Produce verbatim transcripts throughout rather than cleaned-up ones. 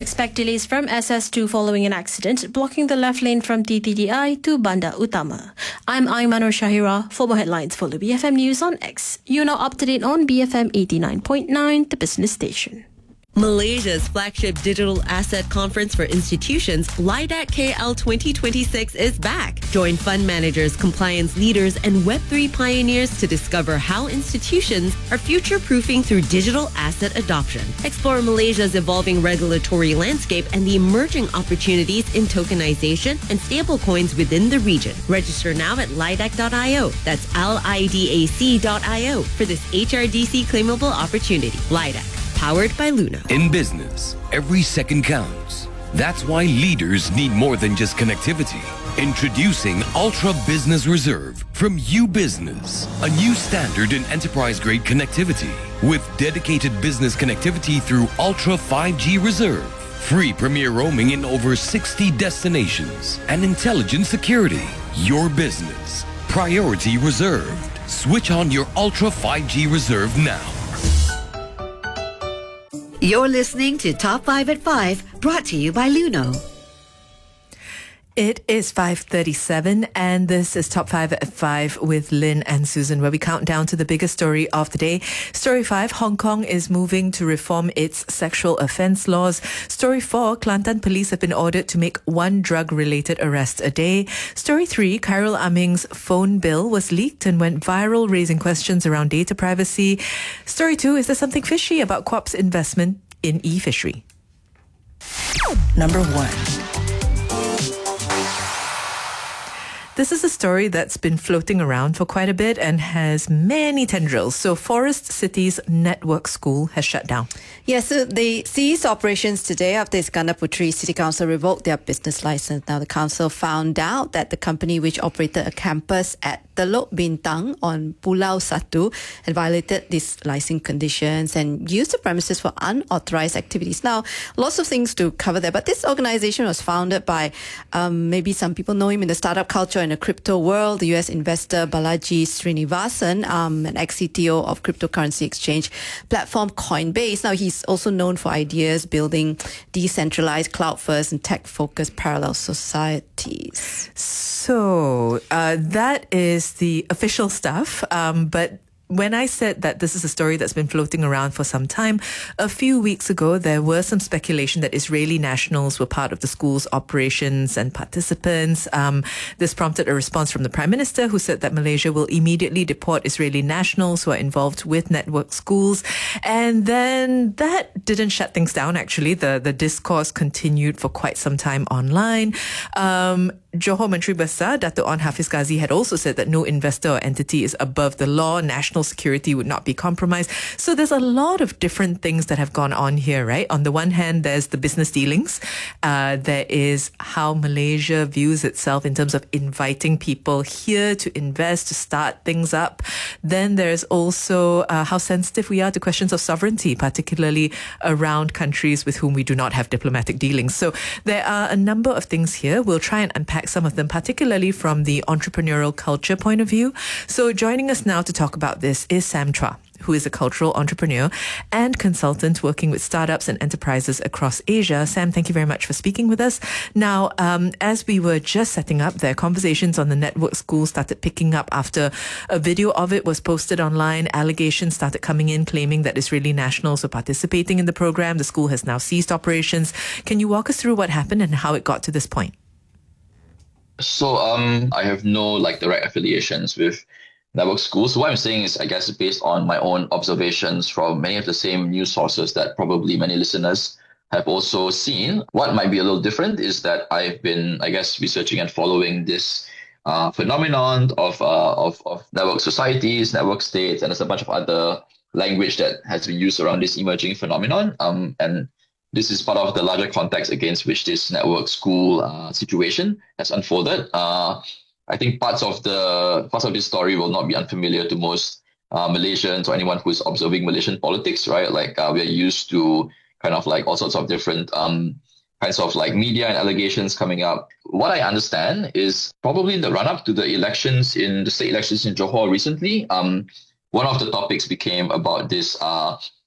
expect delays from S S two following an accident, blocking the left lane from T T D I to Banda Utama. I'm Aymanur Shahira. For more headlines, follow B F M News on X. You're now up to date on B F M eighty-nine point nine, the business station. Malaysia's flagship digital asset conference for institutions, LIDAC K L twenty twenty-six, is back. Join fund managers, compliance leaders, and Web three pioneers to discover how institutions are future-proofing through digital asset adoption. Explore Malaysia's evolving regulatory landscape and the emerging opportunities in tokenization and stablecoins within the region. Register now at lidac dot io. That's L I D A C dot I O for this H R D C claimable opportunity. LIDAC. Powered by Luna. In business, every second counts. That's why leaders need more than just connectivity. Introducing Ultra Business Reserve from UBusiness, a new standard in enterprise-grade connectivity with dedicated business connectivity through Ultra five G Reserve, free premier roaming in over sixty destinations, and intelligent security. Your business, priority reserved. Switch on your Ultra five G Reserve now. You're listening to Top five at five, brought to you by Luno. It is five thirty-seven and this is Top five at five with Lynn and Susan, where we count down to the biggest story of the day. Story five, Hong Kong is moving to reform its sexual offence laws. Story four, Kelantan police have been ordered to make one drug-related arrest a day. Story three, Khairul Aming's phone bill was leaked and went viral, raising questions around data privacy. Story two, is there something fishy about K W A P's investment in e-fishery? Number one. This is a story that's been floating around for quite a bit and has many tendrils. So Forest City's Network School has shut down. Yes, so they ceased operations today after Iskandar Puteri City Council revoked their business license. Now, the council found out that the company which operated a campus at Teluk Bintang on Pulau Satu had violated these licensing conditions and used the premises for unauthorized activities. Now, lots of things to cover there, but this organization was founded by, um, maybe some people know him in the startup culture in the crypto world, the U S investor Balaji Srinivasan, um, an ex-C T O of cryptocurrency exchange platform Coinbase. Now, he's also known for ideas building decentralized, cloud-first and tech-focused parallel societies. So uh, that is the official stuff, um, but when I said that this is a story that's been floating around for some time, a few weeks ago, there was some speculation that Israeli nationals were part of the school's operations and participants. Um, this prompted a response from the Prime Minister, who said that Malaysia will immediately deport Israeli nationals who are involved with network schools. And then that didn't shut things down, actually. The, the discourse continued for quite some time online. Um, Johor Menteri Besar, Dato' Onn Hafiz Ghazi, had also said that no investor or entity is above the law. National security would not be compromised. So there's a lot of different things that have gone on here, right? On the one hand, there's the business dealings. Uh, there is how Malaysia views itself in terms of inviting people here to invest, to start things up. Then there's also uh, how sensitive we are to questions of sovereignty, particularly around countries with whom we do not have diplomatic dealings. So there are a number of things here. We'll try and unpack some of them, particularly from the entrepreneurial culture point of view. So joining us now to talk about this is Sam Chua, who is a cultural entrepreneur and consultant working with startups and enterprises across Asia. Sam, thank you very much for speaking with us. Now, um, as we were just setting up there, conversations on the network school started picking up after a video of it was posted online. Allegations started coming in claiming that Israeli nationals were participating in the program. The school has now ceased operations. Can you walk us through what happened and how it got to this point? So um, I have no like direct affiliations with network schools. So what I'm saying is, I guess, based on my own observations from many of the same news sources that probably many listeners have also seen. What might be a little different is that I've been, I guess, researching and following this uh, phenomenon of, uh, of of network societies, network states, and there's a bunch of other language that has been used around this emerging phenomenon. Um, and this is part of the larger context against which this network school uh, situation has unfolded. Uh, I think parts of the parts of this story will not be unfamiliar to most uh, Malaysians or anyone who is observing Malaysian politics, right? Like uh, we are used to kind of like all sorts of different um, kinds of like media and allegations coming up. What I understand is probably in the run-up to the elections in the state elections in Johor recently, um, one of the topics became about this uh,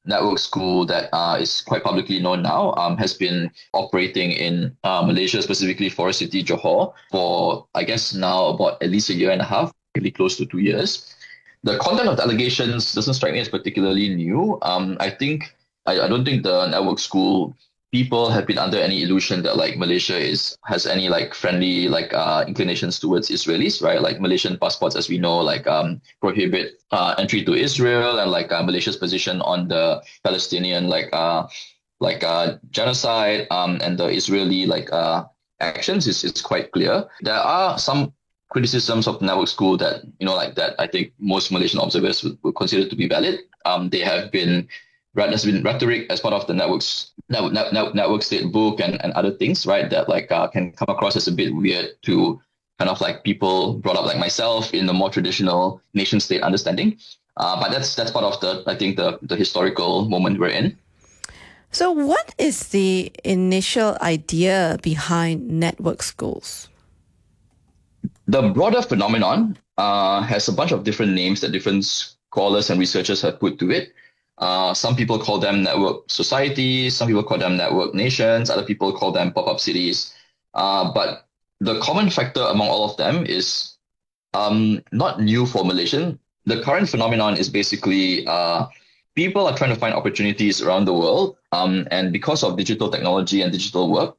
network school that uh, is quite publicly known now, um, has been operating in uh, Malaysia, specifically Forest City, Johor, for, I guess, now about at least a year and a half, really close to two years. The content of the allegations doesn't strike me as particularly new. Um, I think, I, I don't think the network school people have been under any illusion that like Malaysia is has any like friendly like uh, inclinations towards Israelis, right? Like Malaysian passports, as we know, like um, prohibit uh, entry to Israel, and like uh, Malaysia's position on the Palestinian like uh, like uh, genocide um, and the Israeli like uh, actions is is quite clear. There are some criticisms of the network school that you know like that I think most Malaysian observers would, would consider to be valid. Um, they have been There's been rhetoric as part of the network's network, network, network state book and, and other things, right, that like uh, can come across as a bit weird to kind of like people brought up like myself in the more traditional nation state understanding. Uh, but that's that's part of the, I think, the, the historical moment we're in. So what is the initial idea behind network schools? The broader phenomenon uh, has a bunch of different names that different scholars and researchers have put to it. Uh, some people call them network societies, some people call them network nations, other people call them pop-up cities. Uh, but the common factor among all of them is um, not new for Malaysian. The current phenomenon is basically uh, people are trying to find opportunities around the world. Um, and because of digital technology and digital work,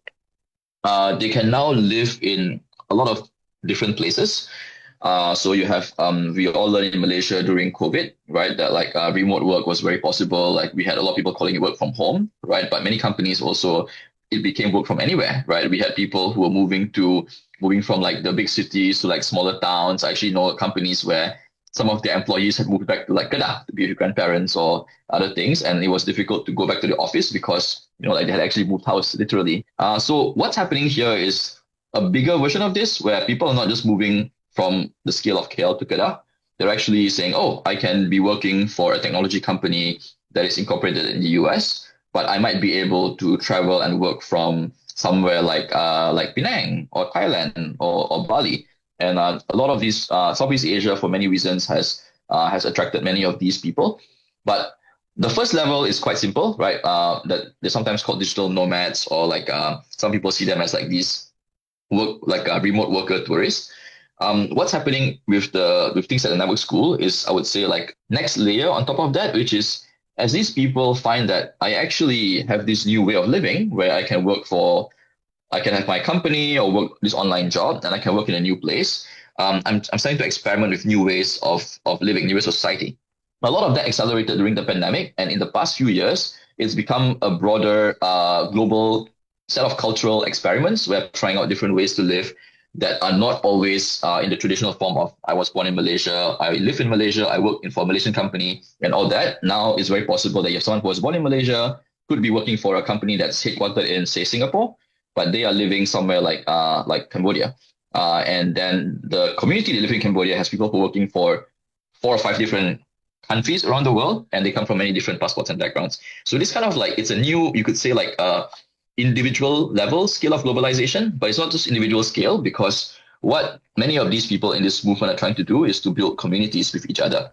uh, they can now live in a lot of different places. Uh, so you have, um, we all learned in Malaysia during COVID, right, that like uh, remote work was very possible. Like we had a lot of people calling it work from home, right? But many companies also, it became work from anywhere, right? We had people who were moving to, moving from like the big cities to like smaller towns. I actually know companies where some of their employees had moved back to like Kedah to be with grandparents or other things. And it was difficult to go back to the office because, you know, like they had actually moved house literally. Uh, so what's happening here is a bigger version of this where people are not just moving from the scale of K L to Kedah. They're actually saying, oh, I can be working for a technology company that is incorporated in the U S, but I might be able to travel and work from somewhere like uh, like Penang or Thailand or, or Bali. And uh, a lot of these, uh, Southeast Asia, for many reasons, has uh, has attracted many of these people. But the first level is quite simple, right? Uh, that they're sometimes called digital nomads, or like uh, some people see them as like these work like uh, remote worker tourists. Um, what's happening with the with things at the network school is, I would say, like next layer on top of that, which is as these people find that I actually have this new way of living where I can work for, I can have my company or work this online job, and I can work in a new place. Um, I'm I'm starting to experiment with new ways of of living, new ways of society. A lot of that accelerated during the pandemic, and in the past few years, it's become a broader uh, global set of cultural experiments where trying out different ways to live that are not always uh, in the traditional form of I was born in Malaysia, I live in Malaysia, I work in for a Malaysian company and all that. Now it's very possible that you have someone who was born in Malaysia, could be working for a company that's headquartered in, say, Singapore, but they are living somewhere like uh, like Cambodia. Uh, and then the community that live in Cambodia has people who are working for four or five different countries around the world, and they come from many different passports and backgrounds. So this kind of like, it's a new, you could say like uh, individual level scale of globalization, but it's not just individual scale, because what many of these people in this movement are trying to do is to build communities with each other.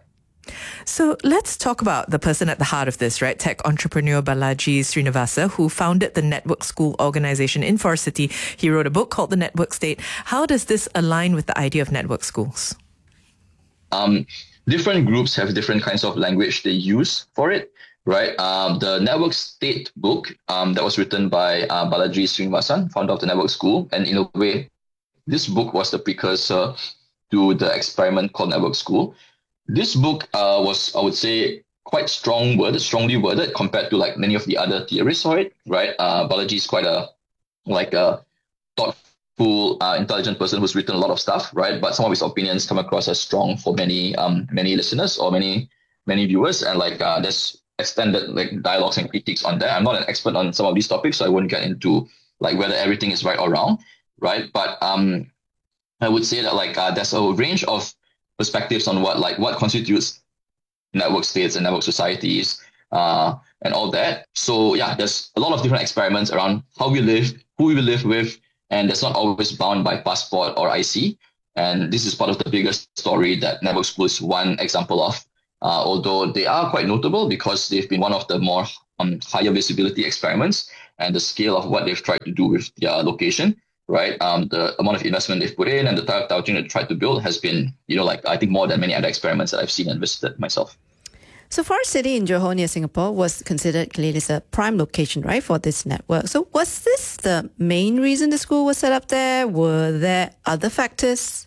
So let's talk about the person at the heart of this, right? Tech entrepreneur Balaji Srinivasa, who founded the Network School organization in Forest City. He wrote a book called The Network State. How does this align with the idea of network schools? Um, different groups have different kinds of language they use for it. Right. Um, the Network State book um, that was written by uh, Balaji Srinivasan, founder of the Network School. And in a way, this book was the precursor to the experiment called Network School. This book uh, was, I would say, quite strong worded, strongly worded compared to like many of the other theories for it. Right. Uh, Balaji is quite a like a thoughtful, uh, intelligent person who's written a lot of stuff. Right. But some of his opinions come across as strong for many um, many listeners or many many viewers. And like uh, there's extended like dialogues and critiques on that. I'm not an expert on some of these topics, so I won't get into like whether everything is right or wrong, right? But um, I would say that like uh, there's a range of perspectives on what like what constitutes network states and network societies uh, and all that. So yeah, there's a lot of different experiments around how we live, who we live with, and that's not always bound by passport or I C. And this is part of the bigger story that Network School is one example of. uh, although they are quite notable because they've been one of the more um, higher visibility experiments, and the scale of what they've tried to do with their location, right? Um, the amount of investment they've put in and the type of touching they've tried to build has been, you know, like I think more than many other experiments that I've seen and visited myself. So Forest City in Johor near Singapore was considered clearly as a prime location, right, for this network. So was this the main reason the school was set up there? Were there other factors?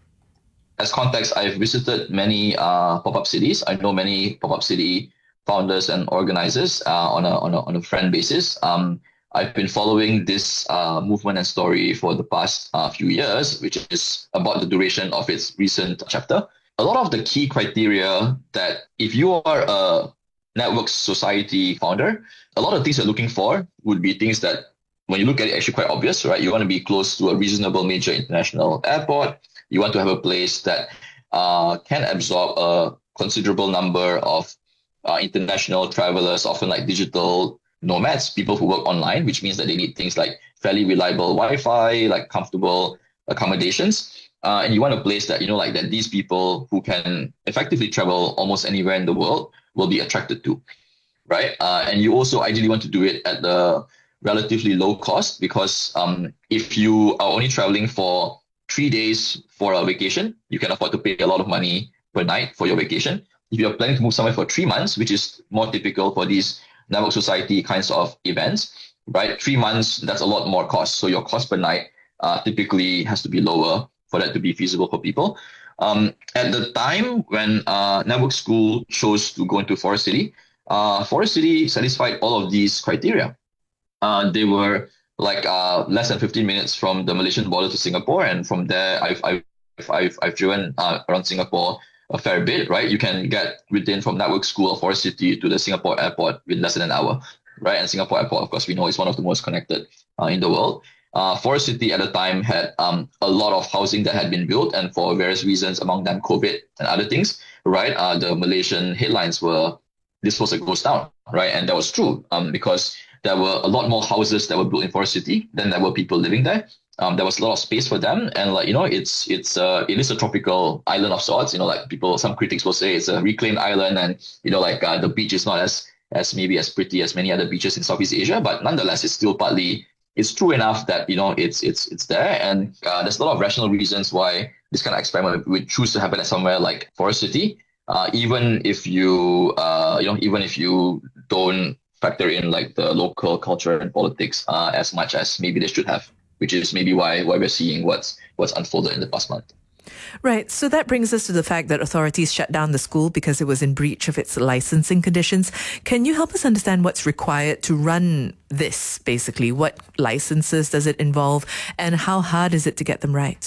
As context, I've visited many uh, pop-up cities. I know many pop-up city founders and organizers uh, on, a, on, a, on a friend basis. Um, I've been following this uh, movement and story for the past uh, few years, which is about the duration of its recent chapter. A lot of the key criteria that if you are a network society founder, a lot of things you're looking for would be things that when you look at it, actually quite obvious, right? You want to be close to a reasonable major international airport. You want to have a place that uh, can absorb a considerable number of uh, international travelers, often like digital nomads, people who work online, which means that they need things like fairly reliable Wi-Fi, like comfortable accommodations. Uh, and you want a place that, you know, like that these people who can effectively travel almost anywhere in the world will be attracted to, right? Uh, and you also ideally want to do it at the relatively low cost because um, if you are only traveling for three days for a vacation, you can afford to pay a lot of money per night for your vacation. If you're planning to move somewhere for three months, which is more typical for these network society kinds of events, right? Three months, that's a lot more cost. So your cost per night uh, typically has to be lower for that to be feasible for people. Um, at the time when uh, Network School chose to go into Forest City, uh, Forest City satisfied all of these criteria. Uh, they were like uh, less than fifteen minutes from the Malaysian border to Singapore, and from there, I've I've I've, I've driven uh, around Singapore a fair bit. Right, you can get within from Network School or Forest City to the Singapore airport in less than an hour. Right, and Singapore airport, of course, we know is one of the most connected uh, in the world. Uh, Forest City at the time had um, a lot of housing that had been built, and for various reasons, among them COVID and other things, right? Uh, the Malaysian headlines were, this was a ghost town, right? And that was true um, because there were a lot more houses that were built in Forest City than there were people living there. Um, there was a lot of space for them, and like you know, it's it's uh, it is a tropical island of sorts. You know, like people, some critics will say it's a reclaimed island, and you know, like uh, the beach is not as as maybe as pretty as many other beaches in Southeast Asia, but nonetheless, it's still partly. It's true enough that, you know, it's it's it's there, and uh, there's a lot of rational reasons why this kind of experiment would choose to happen at somewhere like Forest City, uh, even if you, uh, you know, even if you don't factor in like the local culture and politics uh, as much as maybe they should have, which is maybe why why we're seeing what's what's unfolded in the past month. Right. So that brings us to the fact that authorities shut down the school because it was in breach of its licensing conditions. Can you help us understand what's required to run this, basically? What licenses does it involve, and how hard is it to get them right?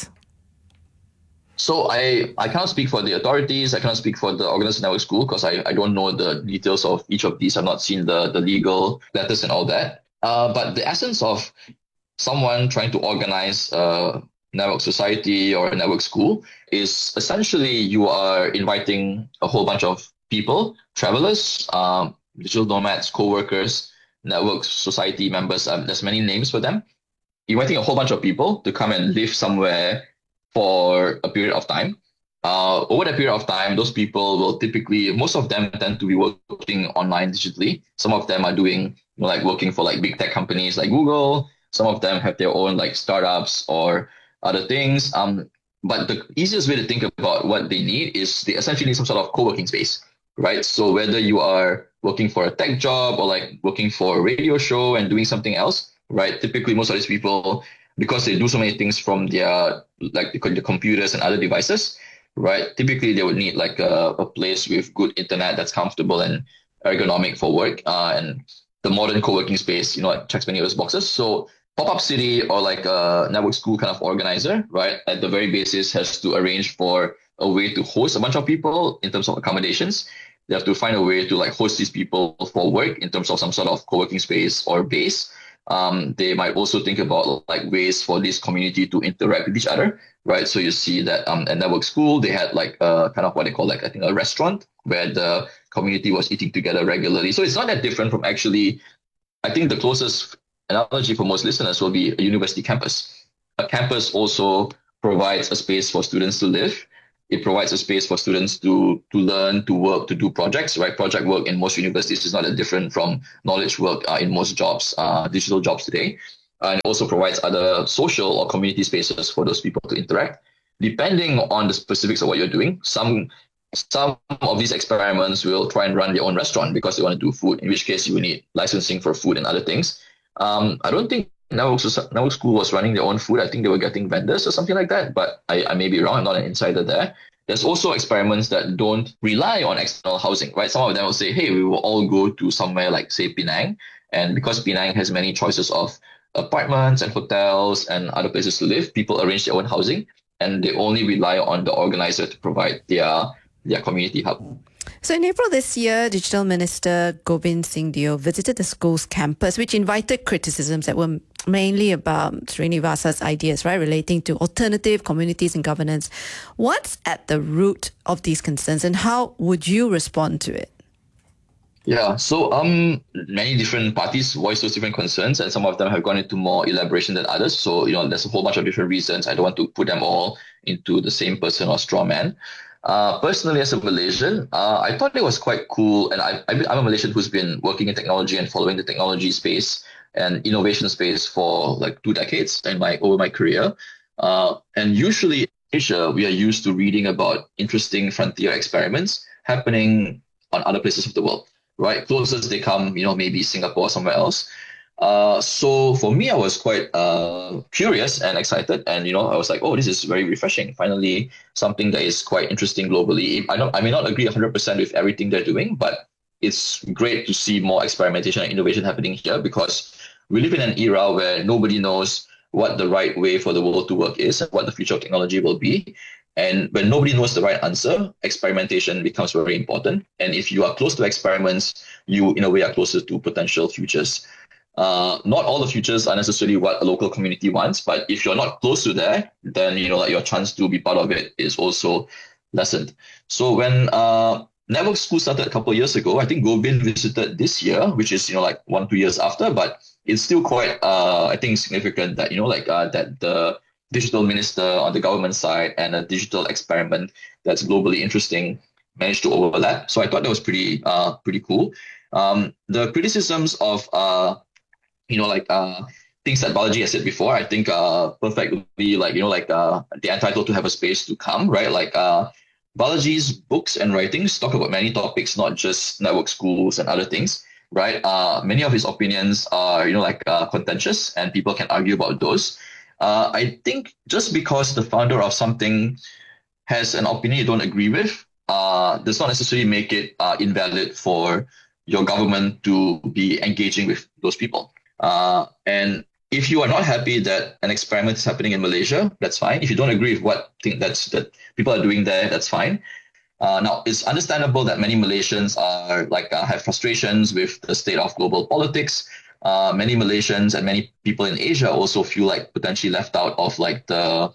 So I, I cannot speak for the authorities. I cannot speak for the Organized Network School because I, I don't know the details of each of these. I've not seen the, the legal letters and all that. Uh, but the essence of someone trying to organize uh network society or a network school is essentially you are inviting a whole bunch of people, travelers, um, digital nomads, co-workers, network society members. Um, there's many names for them. You're inviting a whole bunch of people to come and live somewhere for a period of time. Uh, over that period of time, those people will typically, most of them tend to be working online digitally. Some of them are doing, you know, like working for like big tech companies like Google. Some of them have their own like startups or other things. Um, but the easiest way to think about what they need is they essentially need some sort of co-working space, right? So whether you are working for a tech job or like working for a radio show and doing something else, right? Typically, most of these people, because they do so many things from their like the computers and other devices, right? Typically, they would need like a, a place with good internet that's comfortable and ergonomic for work. Uh, and the modern co-working space, you know, it checks many of those boxes. So Pop-up City or like a network school kind of organizer, right, at the very basis has to arrange for a way to host a bunch of people in terms of accommodations. They have to find a way to like host these people for work in terms of some sort of co-working space or base. Um, they might also think about like ways for this community to interact with each other, right? So you see that um, at Network School, they had like a kind of what they call like, I think, a restaurant where the community was eating together regularly. So it's not that different from actually, I think the closest analogy for most listeners will be a university campus. A campus also provides a space for students to live. It provides a space for students to to learn, to work, to do projects, right? Project work in most universities is not that different from knowledge work uh, in most jobs, uh, digital jobs today. And it also provides other social or community spaces for those people to interact. Depending on the specifics of what you're doing, some some of these experiments will try and run their own restaurant because they want to do food, in which case you will need licensing for food and other things. Um, I don't think Network, Network School was running their own food. I think they were getting vendors or something like that, but I, I may be wrong. I'm not an insider there. There's also experiments that don't rely on external housing, right? Some of them will say, hey, we will all go to somewhere like, say, Penang. And because Penang has many choices of apartments and hotels and other places to live, people arrange their own housing, and they only rely on the organizer to provide their, their community hub. So in April this year, Digital Minister Gobind Singh Deo visited the school's campus, which invited criticisms that were mainly about Srinivasa's ideas, right, relating to alternative communities and governance. What's at the root of these concerns, and how would you respond to it? Yeah, so um, many different parties voice those different concerns, and some of them have gone into more elaboration than others. So, you know, there's a whole bunch of different reasons. I don't want to put them all into the same person or straw man. Uh, personally, as a Malaysian, uh, I thought it was quite cool. And I, I'm a Malaysian who's been working in technology and following the technology space and innovation space for like two decades in my over my career. Uh, and usually in Asia, we are used to reading about interesting frontier experiments happening on other places of the world, right? Closest they come, you know, maybe Singapore or somewhere else. Uh, so for me, I was quite uh, curious and excited, and you know, I was like, "Oh, this is very refreshing! Finally, something that is quite interesting globally." I don't, I may not agree one hundred percent with everything they're doing, but it's great to see more experimentation and innovation happening here because we live in an era where nobody knows what the right way for the world to work is and what the future of technology will be. And when nobody knows the right answer, experimentation becomes very important. And if you are close to experiments, you, in a way, are closer to potential futures. Uh, not all the futures are necessarily what a local community wants, but if you're not close to there, then you know like your chance to be part of it is also lessened. So when uh, Network School started a couple of years ago, I think Gobind visited this year, which is you know like one two years after, but it's still quite uh, I think significant that you know like uh, that the digital minister on the government side and a digital experiment that's globally interesting managed to overlap. So I thought that was pretty uh, pretty cool. Um, the criticisms of uh, you know, like uh, things that Balaji has said before, I think uh, perfectly, like, you know, like uh, they're entitled to have a space to come, right? Like uh, Balaji's books and writings talk about many topics, not just network schools and other things, right? Uh, many of his opinions are, you know, like uh, contentious and people can argue about those. Uh, I think just because the founder of something has an opinion you don't agree with, uh, does not necessarily make it uh, invalid for your government to be engaging with those people. Uh, and if you are not happy that an experiment is happening in Malaysia, that's fine. If you don't agree with what think that's that people are doing there, that's fine. Uh, now, it's understandable that many Malaysians are like uh, have frustrations with the state of global politics. Uh, many Malaysians and many people in Asia also feel like potentially left out of like the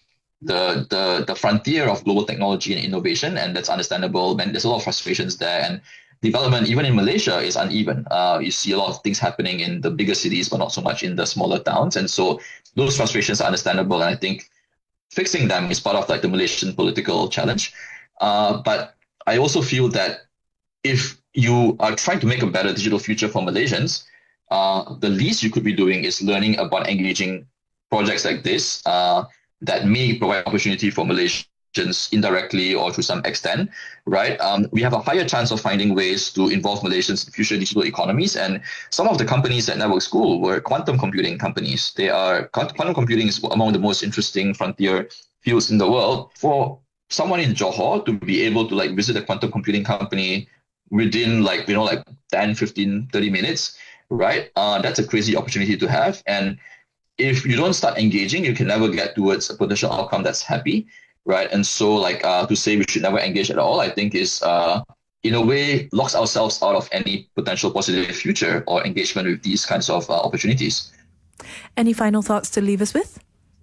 the the the frontier of global technology and innovation, and that's understandable. And there's a lot of frustrations there, and development, even in Malaysia, is uneven. Uh, you see a lot of things happening in the bigger cities, but not so much in the smaller towns. And so those frustrations are understandable. And I think fixing them is part of like the Malaysian political challenge. Uh, but I also feel that if you are trying to make a better digital future for Malaysians, uh, the least you could be doing is learning about engaging projects like this uh, that may provide opportunity for Malaysians indirectly or to some extent, right? Um, we have a higher chance of finding ways to involve Malaysians in future digital economies. And some of the companies at Network School were quantum computing companies. They are quantum computing is among the most interesting frontier fields in the world. For someone in Johor to be able to like visit a quantum computing company within like, you know, like ten, fifteen, thirty minutes, right? Uh, that's a crazy opportunity to have. And if you don't start engaging, you can never get towards a potential outcome that's happy. Right. And so like uh, to say we should never engage at all, I think is uh, in a way locks ourselves out of any potential positive future or engagement with these kinds of uh, opportunities. Any final thoughts to leave us with?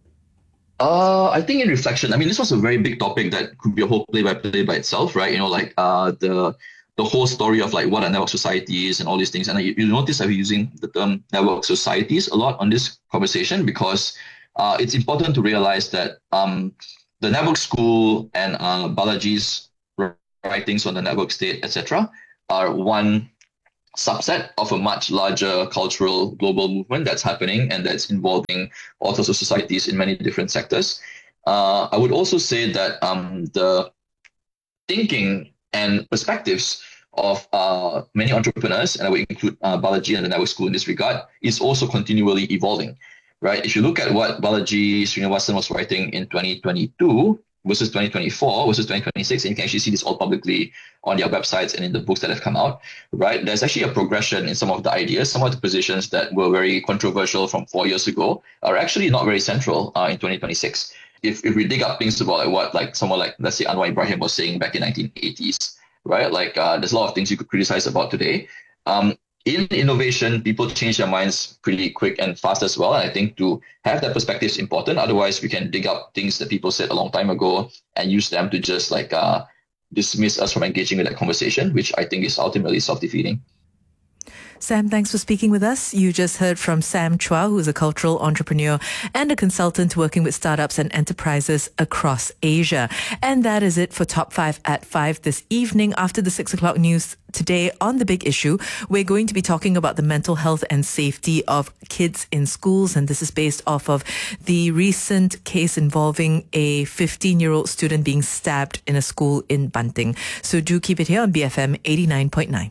Uh, I think in reflection, I mean, this was a very big topic that could be a whole play by play by itself, right? You know, like uh, the the whole story of like what are network societies and all these things. And you, you notice I've been using the term network societies a lot on this conversation because uh, it's important to realize that um, the network school and uh, Balaji's writings on the network state, et cetera, are one subset of a much larger cultural global movement that's happening and that's involving all sorts of societies in many different sectors. Uh, I would also say that um, the thinking and perspectives of uh, many entrepreneurs, and I would include uh, Balaji and the network school in this regard, is also continually evolving, right? If you look at what Balaji Srinivasan was writing in twenty twenty-two versus twenty twenty-four versus twenty twenty-six, and you can actually see this all publicly on their websites and in the books that have come out, right? There's actually a progression in some of the ideas. Some of the positions that were very controversial from four years ago are actually not very central uh, in twenty twenty-six. If if we dig up things about like what like someone like, let's say, Anwar Ibrahim was saying back in nineteen eighties, right? Like uh, there's a lot of things you could criticize about today. Um, in innovation, people change their minds pretty quick and fast as well. And I think to have that perspective is important. Otherwise, we can dig up things that people said a long time ago and use them to just like uh, dismiss us from engaging with that conversation, which I think is ultimately self-defeating. Sam, thanks for speaking with us. You just heard from Sam Chua, who's a cultural entrepreneur and a consultant working with startups and enterprises across Asia. And that is it for Top five at five this evening. After the six o'clock news today on The Big Issue, we're going to be talking about the mental health and safety of kids in schools. And this is based off of the recent case involving a fifteen-year-old student being stabbed in a school in Banting. So do keep it here on B F M eighty-nine point nine.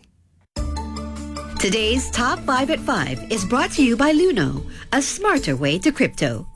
Today's Top five at five is brought to you by Luno, a smarter way to crypto.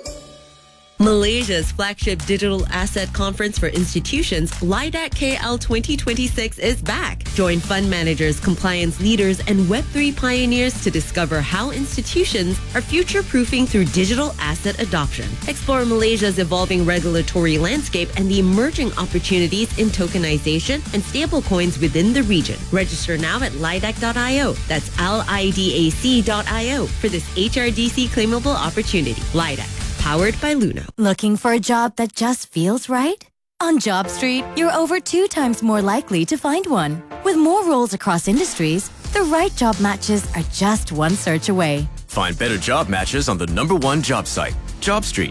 Malaysia's flagship digital asset conference for institutions, LIDAC K L twenty twenty-six, is back. Join fund managers, compliance leaders, and Web three pioneers to discover how institutions are future-proofing through digital asset adoption. Explore Malaysia's evolving regulatory landscape and the emerging opportunities in tokenization and stablecoins within the region. Register now at lidac dot io. That's L I D A C dot I O for this H R D C claimable opportunity. LIDAC. Powered by Luno. Looking for a job that just feels right? On JobStreet, you're over two times more likely to find one. With more roles across industries, the right job matches are just one search away. Find better job matches on the number one job site, JobStreet.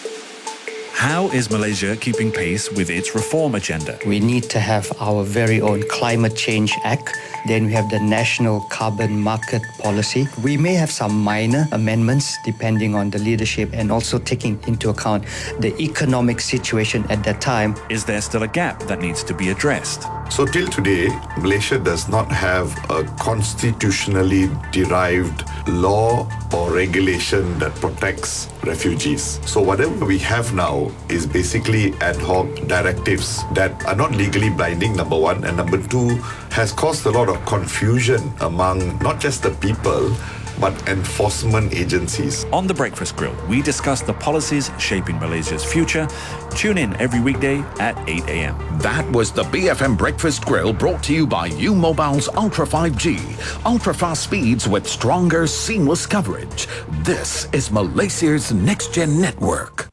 How is Malaysia keeping pace with its reform agenda? We need to have our very own Climate Change Act. Then we have the National Carbon Market Policy. We may have some minor amendments depending on the leadership and also taking into account the economic situation at that time. Is there still a gap that needs to be addressed? So till today, Malaysia does not have a constitutionally derived law or regulation that protects refugees. So whatever we have now is basically ad hoc directives that are not legally binding, number one, and number two, has caused a lot of confusion among not just the people, but enforcement agencies. On The Breakfast Grill, we discuss the policies shaping Malaysia's future. Tune in every weekday at eight a.m. That was the B F M Breakfast Grill, brought to you by U Mobile's Ultra five G. Ultra-fast speeds with stronger, seamless coverage. This is Malaysia's next-gen network.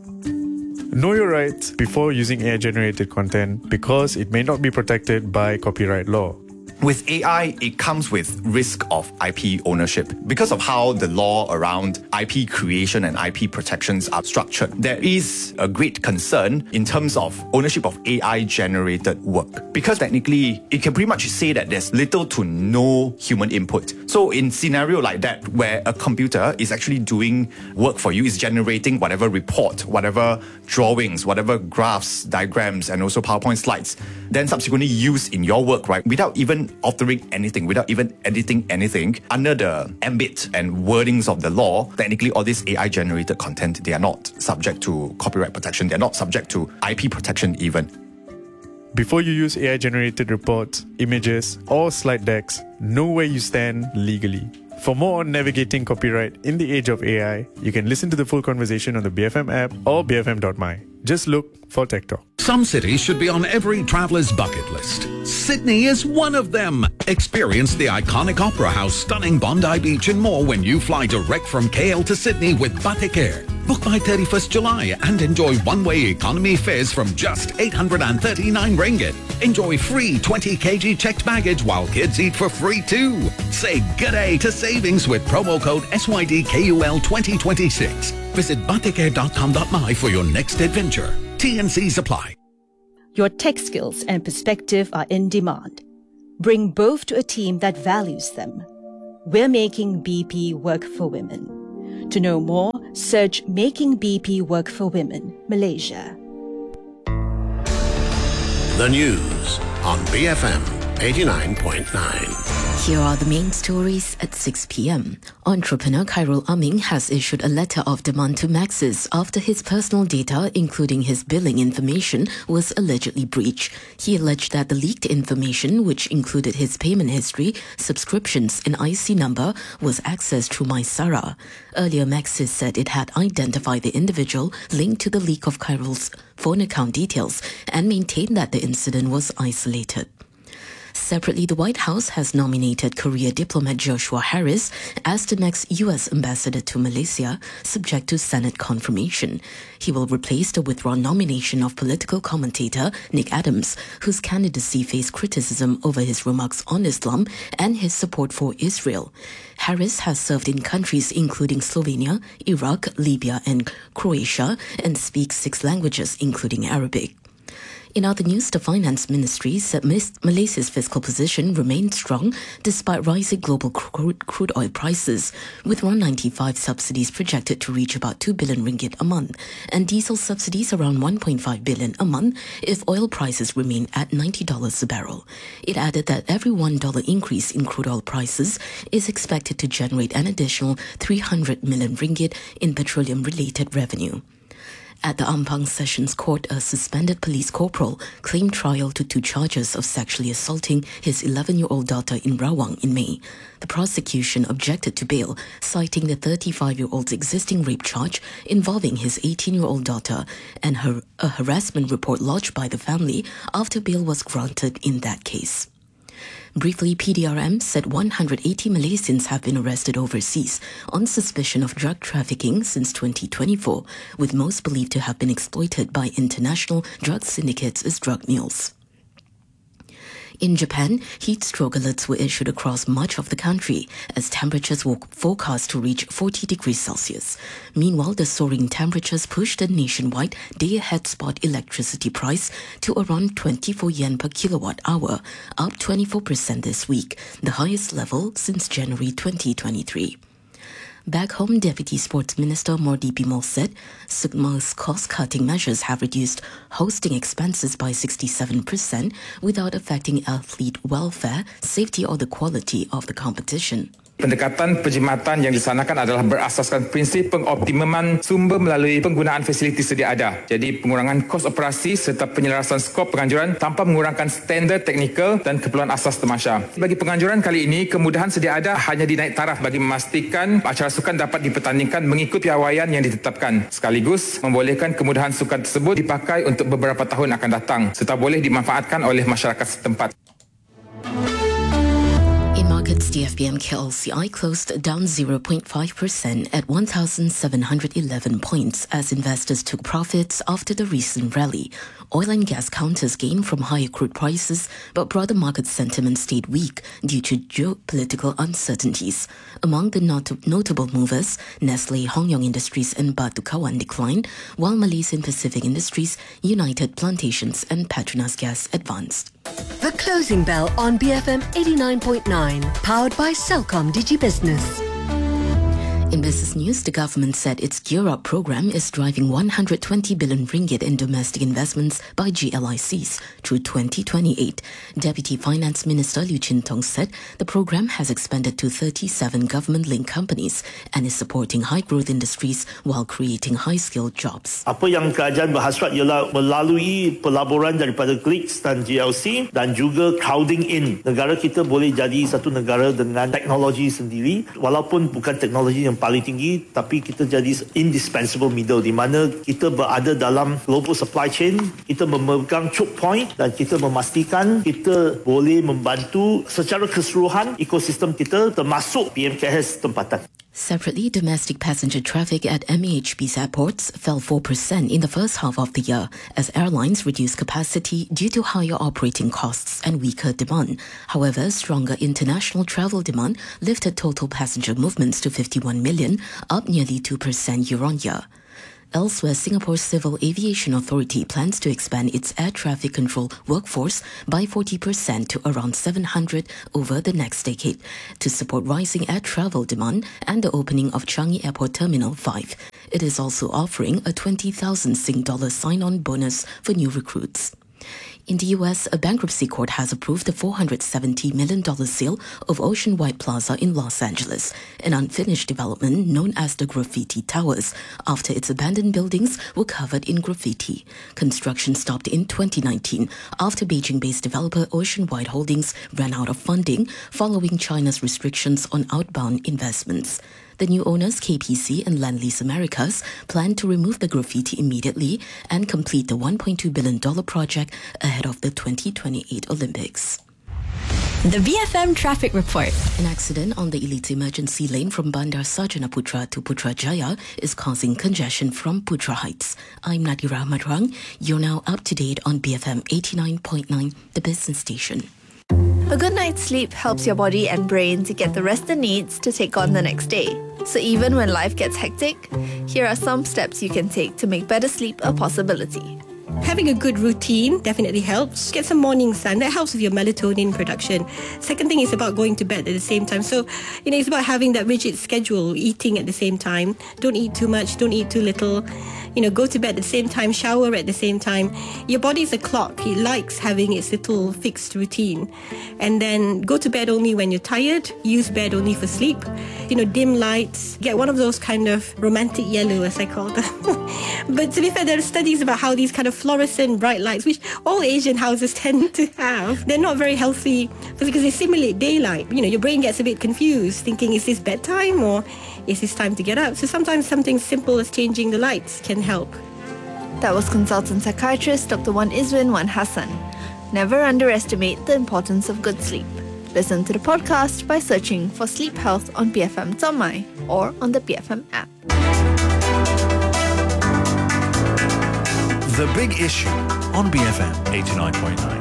Know your rights before using A I-generated content because it may not be protected by copyright law. With A I, it comes with risk of I P ownership. Because of how the law around I P creation and I P protections are structured, there is a great concern in terms of ownership of A I-generated work. Because technically, it can pretty much say that there's little to no human input. So in scenario like that, where a computer is actually doing work for you, is generating whatever report, whatever drawings, whatever graphs, diagrams, and also PowerPoint slides, then subsequently used in your work, right, without even altering anything, without even editing anything, under the ambit and wordings of the law, technically all this A I-generated content, they are not subject to copyright protection. They're not subject to I P protection even. Before you use A I-generated reports, images, or slide decks, know where you stand legally. For more on navigating copyright in the age of A I, you can listen to the full conversation on the B F M app or b f m dot my. Just look for Tech Talk. Some cities should be on every traveler's bucket list. Sydney is one of them. Experience the iconic Opera House, stunning Bondi Beach and more when you fly direct from K L to Sydney with Batik Air. Book by thirty-first July and enjoy one-way economy fares from just eight hundred thirty-nine ringgit. Enjoy free twenty kilograms checked baggage while kids eat for free too. Say good day to savings with promo code S Y D K U L twenty twenty-six. Visit batik air dot com dot my for your next adventure. T and Cs apply. Your tech skills and perspective are in demand. Bring both to a team that values them. We're making B P work for women. To know more, search Making B P Work for Women, Malaysia. The news on B F M eighty-nine point nine. Here are the main stories at six p.m. Entrepreneur Khairul Aming has issued a letter of demand to Maxis after his personal data, including his billing information, was allegedly breached. He alleged that the leaked information, which included his payment history, subscriptions, and I C number, was accessed through MySara. Earlier, Maxis said it had identified the individual linked to the leak of Khairul's phone account details and maintained that the incident was isolated. Separately, the White House has nominated Korea diplomat Joshua Harris as the next U S ambassador to Malaysia, subject to Senate confirmation. He will replace the withdrawn nomination of political commentator Nick Adams, whose candidacy faced criticism over his remarks on Islam and his support for Israel. Harris has served in countries including Slovenia, Iraq, Libya, and Croatia, and speaks six languages, including Arabic. In other news, the Finance Ministry said Malaysia's fiscal position remained strong despite rising global crude, crude oil prices, with one ninety-five subsidies projected to reach about two billion ringgit a month, and diesel subsidies around one point five billion a month if oil prices remain at ninety dollars a barrel. It added that every one dollar increase in crude oil prices is expected to generate an additional three hundred million ringgit in petroleum-related revenue. At the Ampang Sessions Court, a suspended police corporal claimed trial to two charges of sexually assaulting his eleven-year-old daughter in Rawang in May. The prosecution objected to bail, citing the thirty-five-year-old's existing rape charge involving his eighteen-year-old daughter and her, a harassment report lodged by the family after bail was granted in that case. Briefly, P D R M said one hundred eighty Malaysians have been arrested overseas on suspicion of drug trafficking since twenty twenty-four, with most believed to have been exploited by international drug syndicates as drug mules. In Japan, heat stroke alerts were issued across much of the country as temperatures were forecast to reach forty degrees Celsius. Meanwhile, the soaring temperatures pushed the nationwide day-ahead spot electricity price to around twenty-four yen per kilowatt hour, up twenty-four percent this week, the highest level since January twenty twenty-three. Back home, Deputy Sports Minister Mordi Bimol said SUKMA's cost-cutting measures have reduced hosting expenses by sixty-seven percent without affecting athlete welfare, safety or the quality of the competition. Pendekatan perkhidmatan yang dilaksanakan adalah berasaskan prinsip pengoptimuman sumber melalui penggunaan fasiliti sedia ada. Jadi pengurangan kos operasi serta penyelarasan skop penganjuran tanpa mengurangkan standard teknikal dan keperluan asas tamasya. Bagi penganjuran kali ini, kemudahan sedia ada hanya dinaik taraf bagi memastikan acara sukan dapat dipertandingkan mengikut piawaian yang ditetapkan. Sekaligus membolehkan kemudahan sukan tersebut dipakai untuk beberapa tahun akan datang serta boleh dimanfaatkan oleh masyarakat setempat. Markets, the F B M K L C I closed down zero point five percent at one thousand seven hundred eleven points as investors took profits after the recent rally. Oil and gas counters gained from higher crude prices, but broader market sentiment stayed weak due to geopolitical uncertainties. Among the not- notable movers, Nestle, Hongyong Industries and Batu Kawan declined, while Malaysian Pacific Industries, United Plantations and Petronas Gas advanced. The Closing Bell on B F M eighty-nine point nine, powered by Celcom DigiBusiness. In business news, the government said its Gear Up program is driving one hundred twenty billion ringgit in domestic investments by G L I Cs through twenty twenty-eight. Deputy Finance Minister Liu Chintong said the program has expanded to thirty-seven government-linked companies and is supporting high-growth industries while creating high-skilled jobs. Apa yang kerajaan berhasrat ialah melalui pelaburan daripada G L I C dan G L C dan juga crowding in. Negara kita boleh jadi satu negara dengan teknologi sendiri, walaupun bukan teknologi yang paling tinggi, tapi kita jadi indispensable middle di mana kita berada dalam global supply chain, kita memegang choke point dan kita memastikan kita boleh membantu secara keseluruhan ekosistem kita termasuk P M K S tempatan. Separately, domestic passenger traffic at M A H B's airports fell four percent in the first half of the year as airlines reduced capacity due to higher operating costs and weaker demand. However, stronger international travel demand lifted total passenger movements to fifty-one million, up nearly two percent year-on-year. Elsewhere, Singapore's Civil Aviation Authority plans to expand its air traffic control workforce by forty percent to around seven hundred over the next decade to support rising air travel demand and the opening of Changi Airport Terminal five. It is also offering a twenty thousand Sing dollar sign-on bonus for new recruits. In the U S, a bankruptcy court has approved the four hundred seventy million dollars sale of Ocean White Plaza in Los Angeles, an unfinished development known as the Graffiti Towers, after its abandoned buildings were covered in graffiti. Construction stopped in twenty nineteen after Beijing-based developer Ocean White Holdings ran out of funding following China's restrictions on outbound investments. The new owners, K P C and Lendlease Americas, plan to remove the graffiti immediately and complete the one point two billion dollars project ahead of the twenty twenty-eight Olympics. The B F M Traffic Report. An accident on the Elite Emergency Lane from Bandar Sarjana Putra to Putrajaya is causing congestion from Putra Heights. I'm Nadira Madrang. You're now up to date on B F M eighty-nine point nine, the business station. A good night's sleep helps your body and brain to get the rest it needs to take on the next day. So even when life gets hectic, here are some steps you can take to make better sleep a possibility. Having a good routine definitely helps. Get some morning sun. That helps with your melatonin production. Second thing is about going to bed at the same time. So, you know, it's about having that rigid schedule, eating at the same time. Don't eat too much, don't eat too little. You know, go to bed at the same time, shower at the same time. Your body's a clock. It likes having its little fixed routine. And then go to bed only when you're tired. Use bed only for sleep. You know, dim lights. Get one of those kind of romantic yellow, as I call them. But to be fair, there are studies about how these kind of fluorescent bright lights, which all Asian houses tend to have, they're not very healthy because they simulate daylight. You know, your brain gets a bit confused, thinking, is this bedtime or is this time to get up? So sometimes something simple as changing the lights can help. That was consultant psychiatrist Doctor Wan Izwin Wan Hassan. Never underestimate the importance of good sleep. Listen to the podcast by searching for Sleep Health on B F M Tomai or on the B F M app. The Big Issue on B F M eighty-nine point nine.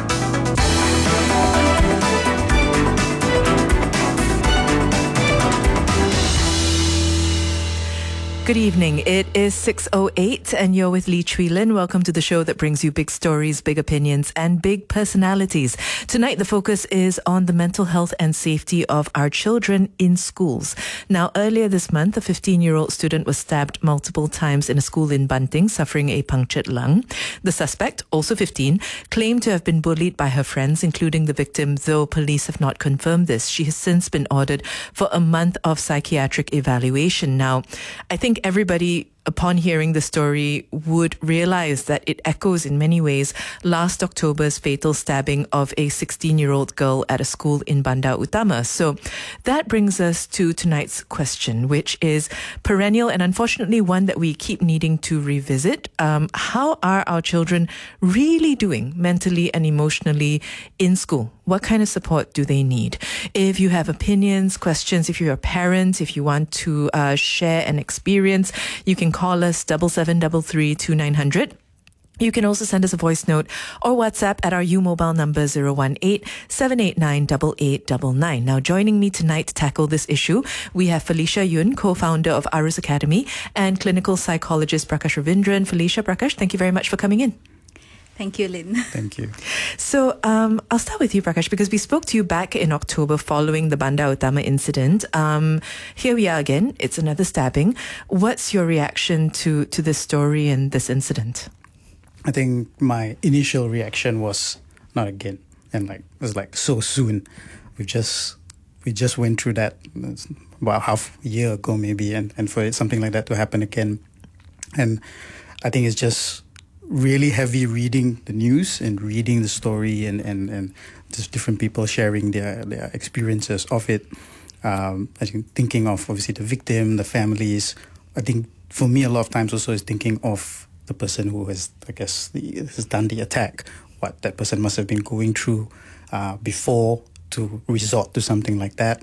Good evening. It is six oh eight and you're with Lee Chui Lin. Welcome to the show that brings you big stories, big opinions and big personalities. Tonight the focus is on the mental health and safety of our children in schools. Now earlier this month, a fifteen-year-old student was stabbed multiple times in a school in Banting, suffering a punctured lung. The suspect, also fifteen, claimed to have been bullied by her friends, including the victim, though police have not confirmed this. She has since been ordered for a month of psychiatric evaluation. Now, I think everybody, upon hearing the story, would realize that it echoes in many ways last October's fatal stabbing of a sixteen-year-old girl at a school in Bandar Utama. So that brings us to tonight's question, which is perennial and unfortunately one that we keep needing to revisit. Um, how are our children really doing mentally and emotionally in school? What kind of support do they need? If you have opinions, questions, if you're a parent, if you want to uh, share an experience, you can call us double seven double three two nine hundred. You can also send us a voice note or WhatsApp at our U mobile number zero one eight seven eight nine eight eight nine nine. Now, joining me tonight to tackle this issue, we have Felicia Yun, co-founder of Arus Academy, and clinical psychologist Prakash Ravindran. Felicia, Prakash, thank you very much for coming in. Thank you, Lynn. Thank you. So um, I'll start with you, Prakash, because we spoke to you back in October following the Bandar Utama incident. Um, here we are again. It's another stabbing. What's your reaction to, to this story and this incident? I think my initial reaction was not again, and like it was like so soon. We just we just went through that about half a year ago maybe, and, and for something like that to happen again, and I think it's just really heavy reading the news and reading the story and and and just different people sharing their their experiences of it. Um, I think thinking of obviously the victim, the families. I think for me a lot of times also is thinking of the person who has, I guess, the, has done the attack, what that person must have been going through uh, before to resort to something like that.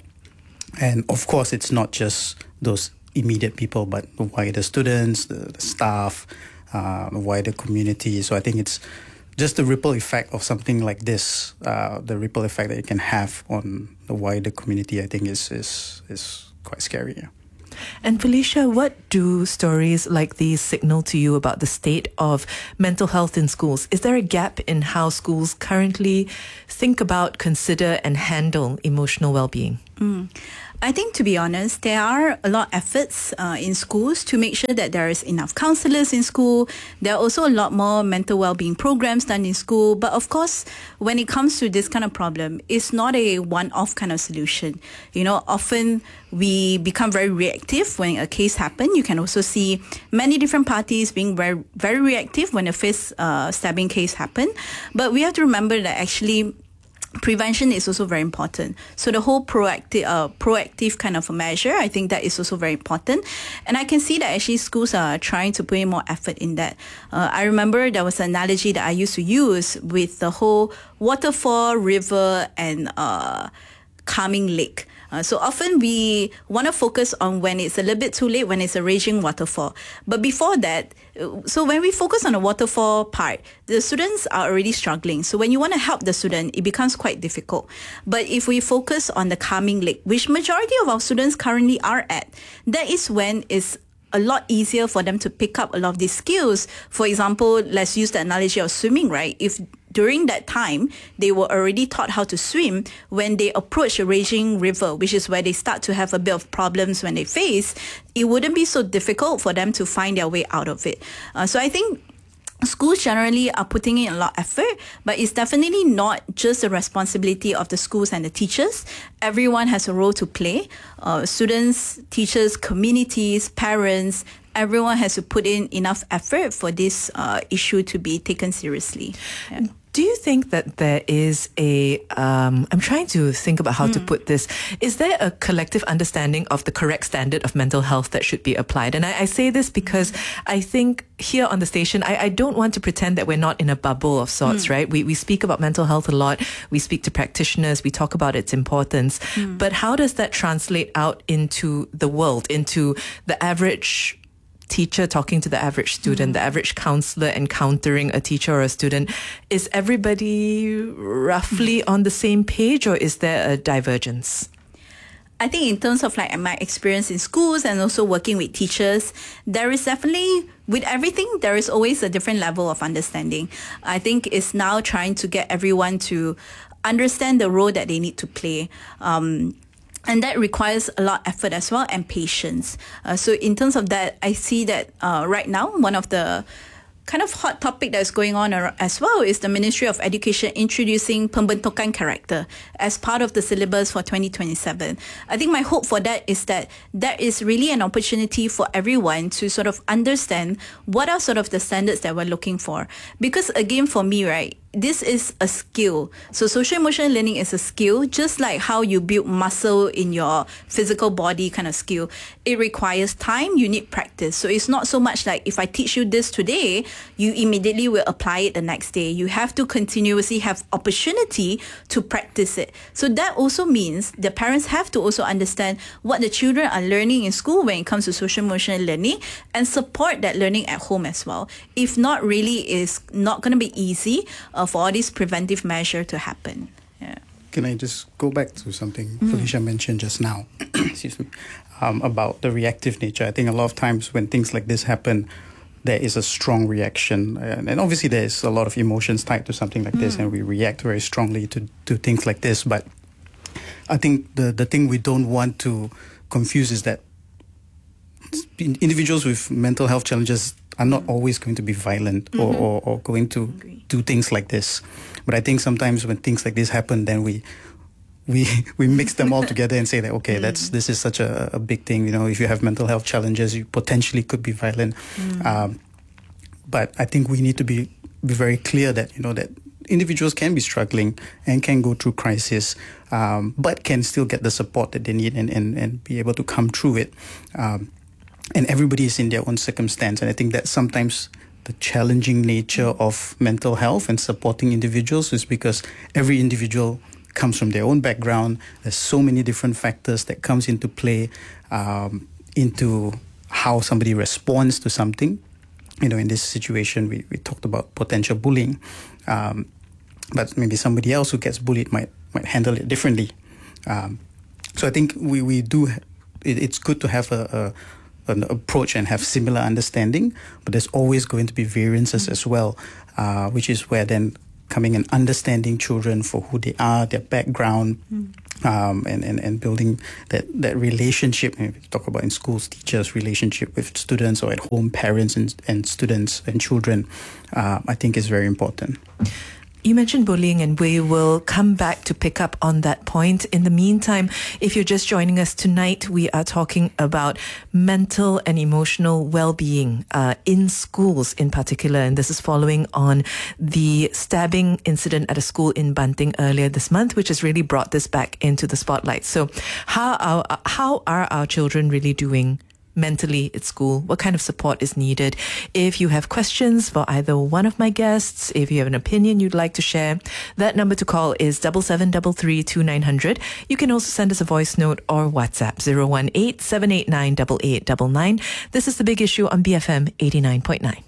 And of course, it's not just those immediate people, but the wider students, the, the staff, uh, the wider community. So I think it's just the ripple effect of something like this, uh, the ripple effect that it can have on the wider community, I think is is, is quite scary. Yeah. And Felicia, what do stories like these signal to you about the state of mental health in schools? Is there a gap in how schools currently think about, consider and handle emotional well-being? Mm. I think, to be honest, there are a lot of efforts uh, in schools to make sure that there is enough counsellors in school. There are also a lot more mental well-being programs done in school. But of course, when it comes to this kind of problem, it's not a one-off kind of solution. You know, often we become very reactive when a case happens. You can also see many different parties being very, very reactive when a fist uh, stabbing case happens. But we have to remember that actually prevention is also very important. So the whole proactive, uh, proactive kind of a measure, I think that is also very important. And I can see that actually schools are trying to put in more effort in that. Uh, I remember there was an analogy that I used to use with the whole waterfall, river, and uh, calming lake. Uh, so often we want to focus on when it's a little bit too late, when it's a raging waterfall. But before that, so when we focus on the waterfall part, the students are already struggling. So when you want to help the student, it becomes quite difficult. But if we focus on the calming lake, which majority of our students currently are at, that is when it's a lot easier for them to pick up a lot of these skills. For example, let's use the analogy of swimming, right? If during that time, they were already taught how to swim, when they approach a raging river, which is where they start to have a bit of problems when they face, it wouldn't be so difficult for them to find their way out of it. Uh, so I think schools generally are putting in a lot of effort, but it's definitely not just the responsibility of the schools and the teachers. Everyone has a role to play. Uh, students, teachers, communities, parents, everyone has to put in enough effort for this uh, issue to be taken seriously. Yeah. Do you think that there is a, um, I'm trying to think about how mm. to put this, is there a collective understanding of the correct standard of mental health that should be applied? And I, I say this because I think here on the station, I, I don't want to pretend that we're not in a bubble of sorts, mm. right? We, we speak about mental health a lot. We speak to practitioners. We talk about its importance. Mm. But how does that translate out into the world, into the average teacher talking to the average student, mm. the average counselor encountering a teacher or a student? Is everybody roughly on the same page, or is there a divergence? I think in terms of like my experience in schools and also working with teachers, there is definitely, with everything, there is always a different level of understanding. I think it's now trying to get everyone to understand the role that they need to play. Um, And that requires a lot of effort as well, and patience. Uh, so in terms of that, I see that uh, right now, one of the kind of hot topic that's going on as well is the Ministry of Education introducing pembentukan karakter as part of the syllabus for twenty twenty-seven. I think my hope for that is that there is really an opportunity for everyone to sort of understand what are sort of the standards that we're looking for. Because again, for me, right, this is a skill. So social emotional learning is a skill, just like how you build muscle in your physical body kind of skill. It requires time, you need practice. So it's not so much like if I teach you this today, you immediately will apply it the next day. You have to continuously have opportunity to practice it. So that also means the parents have to also understand what the children are learning in school when it comes to social emotional learning, and support that learning at home as well. If not, really is not going to be easy Uh, for all these preventive measures to happen. Yeah. Can I just go back to something mm. Felicia mentioned just now, excuse me, um, about the reactive nature? I think a lot of times when things like this happen, there is a strong reaction. And, and obviously there's a lot of emotions tied to something like mm. this, and we react very strongly to, to things like this. But I think the, the thing we don't want to confuse is that individuals with mental health challenges are not always going to be violent mm-hmm. or, or, or going to Agree. do things like this. But I think sometimes when things like this happen, then we we we mix them all together and say that, okay, mm. that's this is such a, a big thing. You know, if you have mental health challenges, you potentially could be violent. Mm. Um, but I think we need to be, be very clear that, you know, that individuals can be struggling and can go through crisis, um, but can still get the support that they need and, and, and be able to come through it. Um, And everybody is in their own circumstance. And I think that sometimes the challenging nature of mental health and supporting individuals is because every individual comes from their own background. There's so many different factors that comes into play, um, into how somebody responds to something. You know, in this situation, we, we talked about potential bullying. Um, but maybe somebody else who gets bullied might, might handle it differently. Um, so I think we, we do it, it's good to have a, a an approach and have similar understanding, but there's always going to be variances mm. as well, uh, which is where then coming and understanding children for who they are, their background, mm. um, and, and, and building that, that relationship. And we talk about in schools, teachers' relationship with students, or at home, parents and, and students and children, uh, I think is very important. You mentioned bullying, and we will come back to pick up on that point. In the meantime, if you're just joining us tonight, we are talking about mental and emotional well-being uh, in schools in particular. And this is following on the stabbing incident at a school in Banting earlier this month, which has really brought this back into the spotlight. So how are, how are our children really doing mentally at school? What kind of support is needed? If you have questions for either one of my guests, if you have an opinion you'd like to share, that number to call is double seven double three two nine hundred. You can also send us a voice note or WhatsApp zero one eight seven eight nine eight eight nine nine. This is The Big Issue on B F M eighty-nine point nine.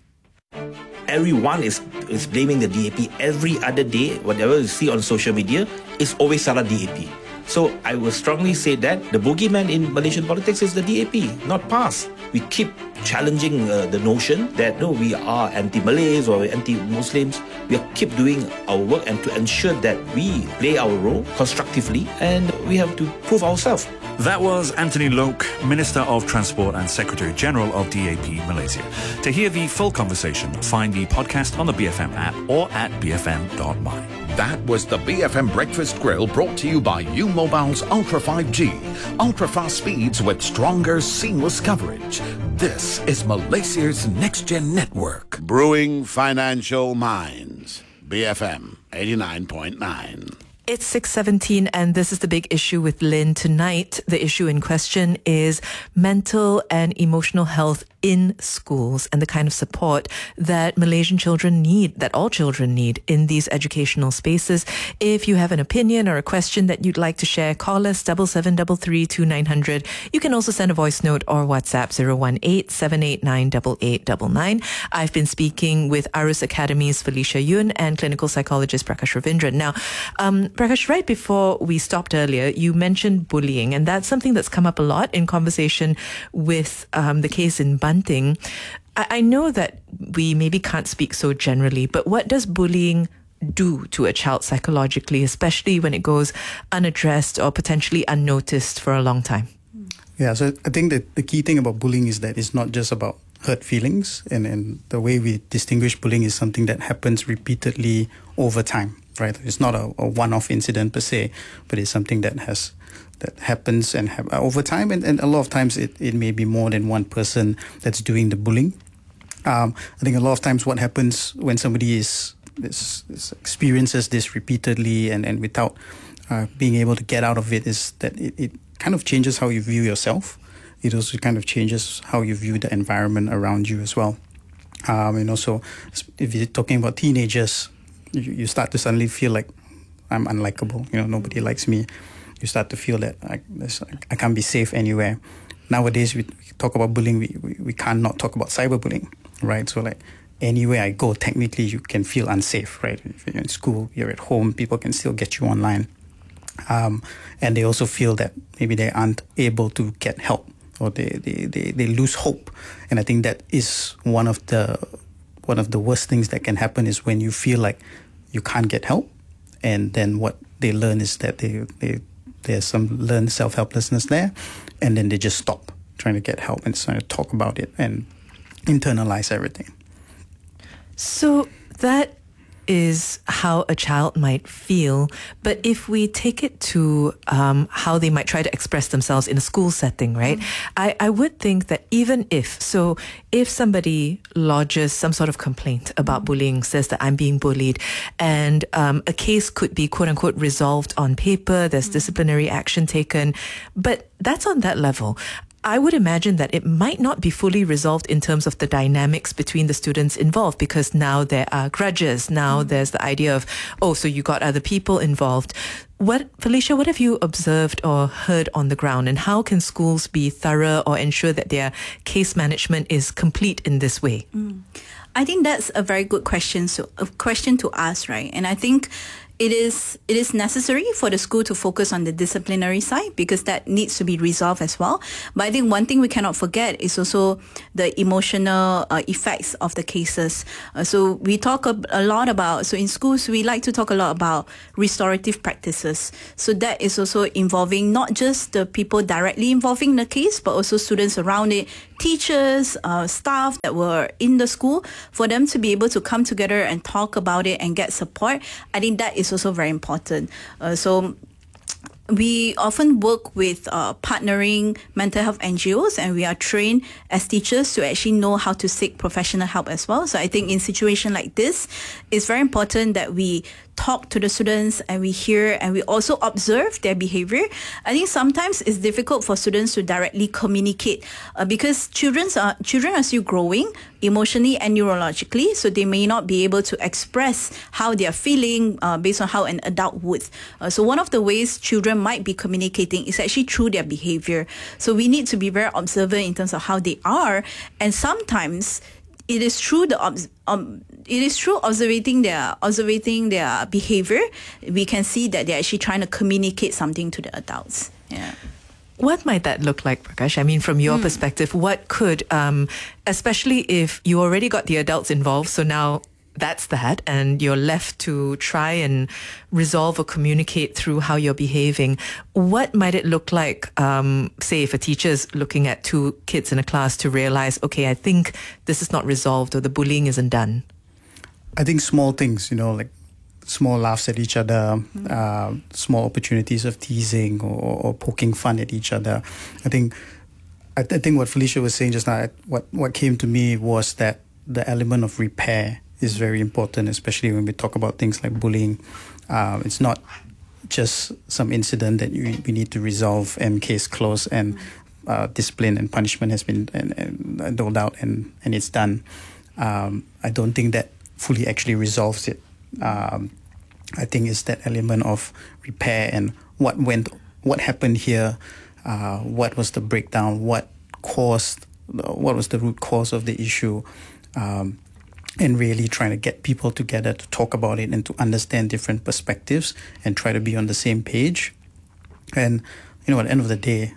Everyone is is blaming the D A P. Every other day, whatever you see on social media, is always Salah D A P. So I will strongly say that the boogeyman in Malaysian politics is the D A P, not PAS. We keep challenging uh, the notion that no, we are anti-Malays or anti-Muslims. We keep doing our work and to ensure that we play our role constructively, and we have to prove ourselves. That was Anthony Loke, Minister of Transport and Secretary General of D A P Malaysia. To hear the full conversation, find the podcast on the B F M app or at b f m dot my. That was the B F M Breakfast Grill, brought to you by U Mobile's Ultra five G. Ultra fast speeds with stronger, seamless coverage. This is Malaysia's next-gen network. Brewing financial minds. B F M eighty-nine point nine. It's six seventeen, and this is The Big Issue with Lynn. Tonight, the issue in question is mental and emotional health in schools and the kind of support that Malaysian children need, that all children need in these educational spaces. If you have an opinion or a question that you'd like to share, call us double seven double three two nine hundred. You can also send a voice note or WhatsApp zero one eight seven eight nine eight eight nine nine. I've been speaking with Arus Academy's Felicia Yun and clinical psychologist Prakash Ravindran. Now, um, Prakash, right before we stopped earlier, you mentioned bullying, and that's something that's come up a lot in conversation with um, the case in Banting. I, I know that we maybe can't speak so generally, but what does bullying do to a child psychologically, especially when it goes unaddressed or potentially unnoticed for a long time? Yeah, so I think that the key thing about bullying is that it's not just about hurt feelings, and, and the way we distinguish bullying is something that happens repeatedly over time, right? It's not a, a one-off incident per se, but it's something that has that happens and ha- over time, and, and a lot of times it, it may be more than one person that's doing the bullying. Um, I think a lot of times what happens when somebody is, is, is experiences this repeatedly and, and without uh, being able to get out of it is that it, it kind of changes how you view yourself. It also kind of changes how you view the environment around you as well. Um, and also, if you're talking about teenagers, you, you start to suddenly feel like I'm unlikable. You know, nobody likes me. You start to feel that I, I can't be safe anywhere. Nowadays, we talk about bullying. We, we, we can't not talk about cyberbullying, right? So like anywhere I go, technically you can feel unsafe, right? If you're in school, you're at home, people can still get you online. Um, and they also feel that maybe they aren't able to get help, or they, they, they, they lose hope. And I think that is one of the one of the worst things that can happen, is when you feel like you can't get help. And then what they learn is that they, they there's some learned self-helplessness there, and then they just stop trying to get help and trying to talk about it and internalize everything. So that is how a child might feel. But if we take it to um, how they might try to express themselves in a school setting, right? Mm-hmm. I, I would think that even if, so if somebody lodges some sort of complaint about bullying, says that I'm being bullied, and um, a case could be quote unquote resolved on paper, there's mm-hmm. disciplinary action taken, but that's on that level. I would imagine that it might not be fully resolved in terms of the dynamics between the students involved, because now there are grudges. Now mm. there's the idea of, oh, so you got other people involved. What, Felicia, what have you observed or heard on the ground, and how can schools be thorough or ensure that their case management is complete in this way? Mm. I think that's a very good question. So a question to ask, right? And I think it is it is necessary for the school to focus on the disciplinary side because that needs to be resolved as well. But I think one thing we cannot forget is also the emotional uh, effects of the cases. Uh, so we talk a, a lot about, so in schools we like to talk a lot about restorative practices. So that is also involving not just the people directly involving in the case, but also students around it, teachers, uh, staff that were in the school, for them to be able to come together and talk about it and get support. I think that is also very important. Uh, so we often work with uh, partnering mental health N G Os, and we are trained as teachers to actually know how to seek professional help as well. So I think in situation like this, it's very important that we talk to the students and we hear and we also observe their behavior. I think sometimes it's difficult for students to directly communicate uh, because children's are, children are still growing emotionally and neurologically, so they may not be able to express how they are feeling uh, based on how an adult would. Uh, so one of the ways children might be communicating is actually through their behavior. So we need to be very observant in terms of how they are, and sometimes it is through the obs- um, it is through observing their observing their behavior we can see that they're actually trying to communicate something to the adults. Yeah. What might that look like, Prakash? I mean, from your mm. perspective, what could, um, especially if you already got the adults involved, so now that's that, and you're left to try and resolve or communicate through how you're behaving. What might it look like, um, say, if a teacher is looking at two kids in a class to realize, okay, I think this is not resolved or the bullying isn't done? I think small things, you know, like small laughs at each other, mm-hmm. uh, small opportunities of teasing or, or poking fun at each other. I think, I, th- I think what Felicia was saying just now, what what came to me was that the element of repair is very important, especially when we talk about things like bullying. Uh, it's not just some incident that you, we need to resolve and case close and uh, discipline and punishment has been and, and doled out and, and it's done. Um, I don't think that fully actually resolves it. Um, I think it's that element of repair and what went, what happened here, uh, what was the breakdown, what caused, what was the root cause of the issue, um, and really trying to get people together to talk about it and to understand different perspectives and try to be on the same page. And, you know, at the end of the day,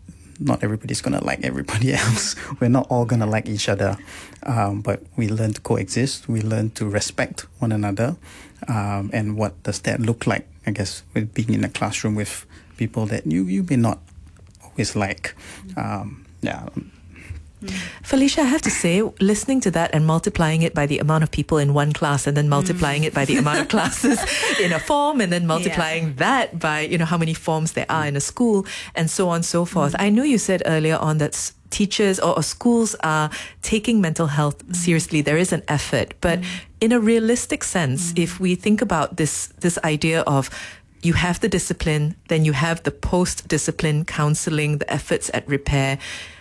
not everybody's going to like everybody else. We're not all going to like each other. Um, but we learn to coexist. We learn to respect one another. Um, and what does that look like, I guess, with being in a classroom with people that you, you may not always like. Um, yeah. Felicia, I have to say, listening to that and multiplying it by the amount of people in one class and then multiplying mm. it by the amount of classes in a form and then multiplying yeah. that by, you know, how many forms there are in a school and so on and so forth. Mm. I know you said earlier on that s- teachers or, or schools are taking mental health mm. seriously. There is an effort. But mm. in a realistic sense, mm. if we think about this, this idea of you have the discipline, then you have the post-discipline counseling, the efforts at repair,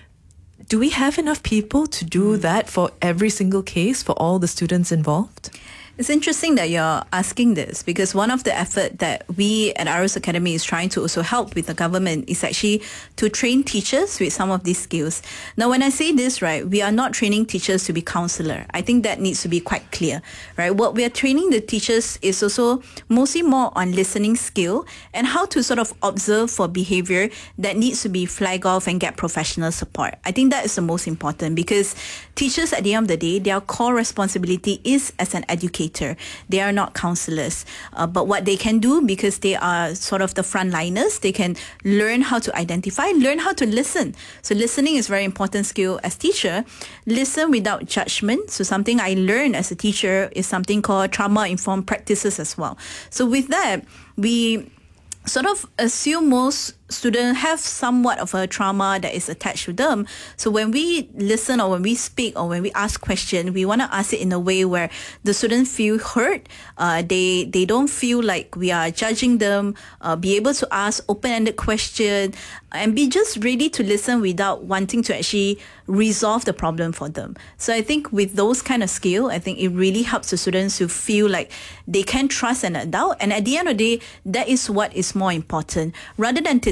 do we have enough people to do that for every single case for all the students involved? It's interesting that you're asking this because one of the effort that we at Aros Academy is trying to also help with the government is actually to train teachers with some of these skills. Now, when I say this, right, we are not training teachers to be counselor. I think that needs to be quite clear, right? What we are training the teachers is also mostly more on listening skill and how to sort of observe for behavior that needs to be flagged off and get professional support. I think that is the most important because teachers at the end of the day, their core responsibility is as an educator. They are not counselors. Uh, but what they can do, because they are sort of the frontliners, they can learn how to identify, learn how to listen. So listening is a very important skill as teacher. Listen without judgment. So something I learned as a teacher is something called trauma-informed practices as well. So with that, we sort of assume most students have somewhat of a trauma that is attached to them. So when we listen or when we speak or when we ask questions, we want to ask it in a way where the students feel heard. Uh, they they don't feel like we are judging them. Uh, be able to ask open-ended questions and be just ready to listen without wanting to actually resolve the problem for them. So I think with those kind of skill, I think it really helps the students to feel like they can trust an adult. And at the end of the day, that is what is more important. Rather than to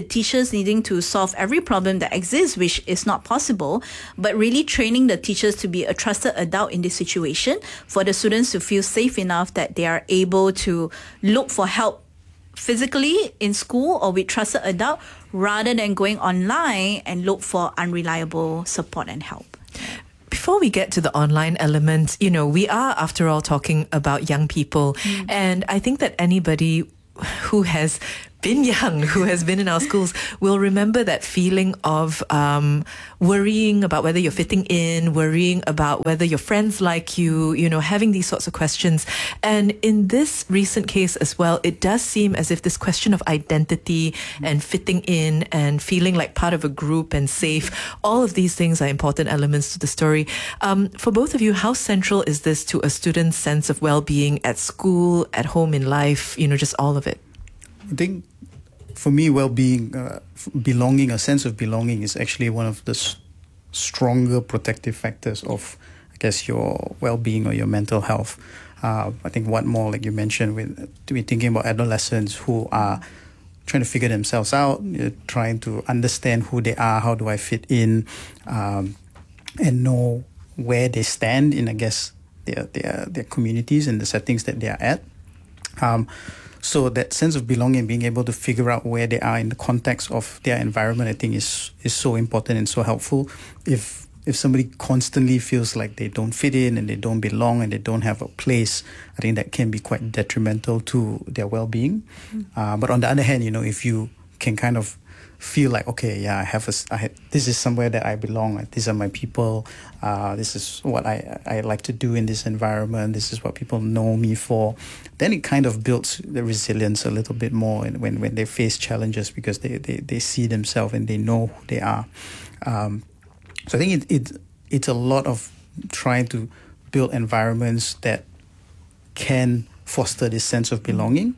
with teachers needing to solve every problem that exists, which is not possible, but really training the teachers to be a trusted adult in this situation for the students to feel safe enough that they are able to look for help physically in school or with trusted adult rather than going online and look for unreliable support and help. Before we get to the online element, you know, we are, after all, talking about young people. Mm. And I think that anybody who has been young, who has been in our schools, will remember that feeling of um, worrying about whether you're fitting in, worrying about whether your friends like you, you know, having these sorts of questions. And in this recent case as well, it does seem as if this question of identity and fitting in and feeling like part of a group and safe, all of these things are important elements to the story. Um, for both of you, how central is this to a student's sense of well-being at school, at home, in life, you know, just all of it? I think for me, well-being, uh, belonging, a sense of belonging is actually one of the s- stronger protective factors of, I guess, your well-being or your mental health. Uh, I think what more, like you mentioned, with to be thinking about adolescents who are trying to figure themselves out, you know, trying to understand who they are, how do I fit in, um, and know where they stand in, I guess, their their their communities and the settings that they are at. Um, So that sense of belonging, being able to figure out where they are in the context of their environment, I think is is so important and so helpful. If if somebody constantly feels like they don't fit in and they don't belong and they don't have a place, I think that can be quite detrimental to their well-being. Mm. Uh, but on the other hand, you know, if you can kind of feel like, okay, yeah, I have a, I have, this is somewhere that I belong. Like, these are my people. Uh, this is what I I like to do in this environment. This is what people know me for. Then it kind of builds the resilience a little bit more when when they face challenges, because they they, they see themselves and they know who they are. Um, so I think it, it it's a lot of trying to build environments that can foster this sense of belonging.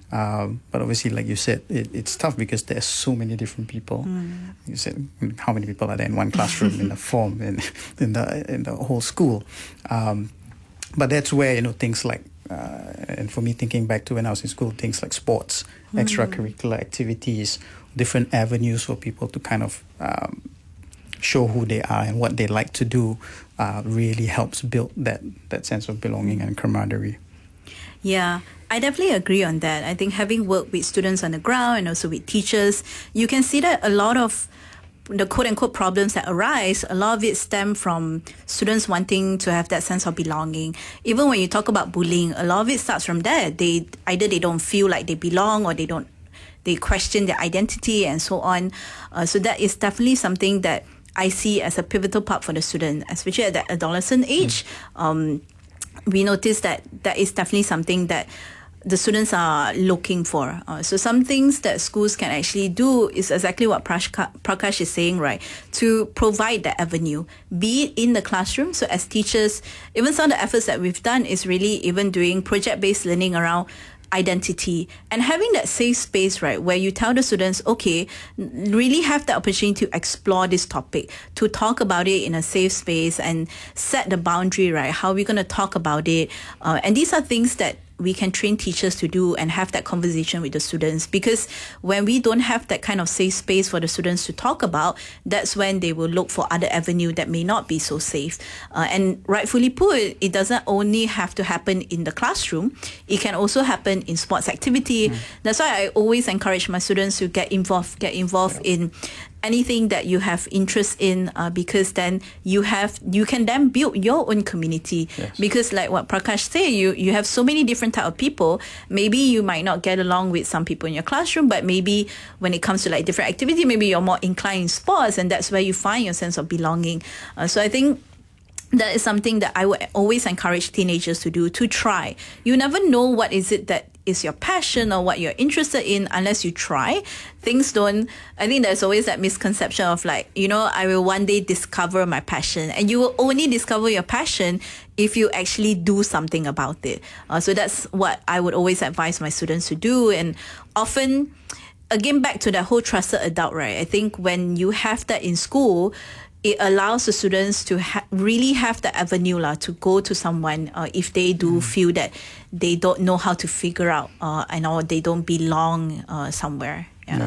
Um, but obviously, like you said, it, it's tough because there's so many different people. Mm. You said, how many people are there in one classroom, in a form, in, in the in the whole school? Um, but that's where, you know, things like, uh, and for me, thinking back to when I was in school, things like sports, mm. extracurricular activities, different avenues for people to kind of um, show who they are and what they like to do, uh, really helps build that that sense of belonging and camaraderie. Yeah, I definitely agree on that. I think having worked with students on the ground and also with teachers, you can see that a lot of the quote-unquote problems that arise, a lot of it stem from students wanting to have that sense of belonging. Even when you talk about bullying, a lot of it starts from there. They either they don't feel like they belong, or they don't, they question their identity and so on. Uh, so that is definitely something that I see as a pivotal part for the student, especially at that adolescent age. Mm. Um, we notice that that is definitely something that the students are looking for. Uh, so some things that schools can actually do is exactly what Prashka, Prakash is saying, right? To provide that avenue, be it in the classroom. So as teachers, even some of the efforts that we've done is really even doing project-based learning around identity and having that safe space, right, where you tell the students, okay, really have the opportunity to explore this topic, to talk about it in a safe space and set the boundary, right? How are we going to talk about it? Uh, and these are things that we can train teachers to do and have that conversation with the students, because when we don't have that kind of safe space for the students to talk about, that's when they will look for other avenue that may not be so safe. Uh, and rightfully put, it doesn't only have to happen in the classroom. It can also happen in sports activity. Mm. That's why I always encourage my students to get involved, get involved yeah. in anything that you have interest in, uh, because then you have you can then build your own community. Yes. Because like what Prakash said, you you have so many different type of people. Maybe you might not get along with some people in your classroom, but maybe when it comes to like different activity, maybe you're more inclined in sports, and that's where you find your sense of belonging. Uh, so I think that is something that I would always encourage teenagers to do, to try. You never know what is it that is your passion or what you're interested in unless you try. Things don't, I think there's always that misconception of like, you know, I will one day discover my passion. And you will only discover your passion if you actually do something about it. Uh, so that's what I would always advise my students to do. And often, again, back to that whole trusted adult, right? I think when you have that in school, it allows the students to ha- really have the avenue la, to go to someone uh, if they do mm. feel that they don't know how to figure out uh, and or they don't belong uh, somewhere. Yeah. yeah.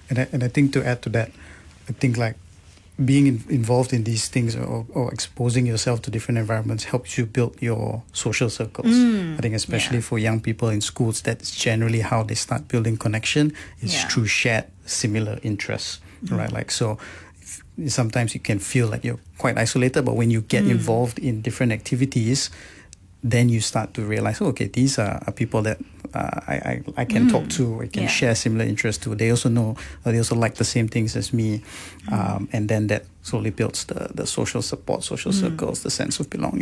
And I, and I think to add to that, I think like being in, involved in these things or, or exposing yourself to different environments helps you build your social circles. Mm, I think especially yeah. for young people in schools, that's generally how they start building connection is Yeah. through shared similar interests, Mm. right? Like so if, sometimes you can feel like you're quite isolated, but when you get Mm. involved in different activities, then you start to realize, oh, okay, these are, are people that uh, I, I I can Mm. talk to, I can Yeah. share similar interests to. They also know, uh, they also like the same things as me, um, and then that slowly builds the the social support, social Mm. circles, the sense of belonging.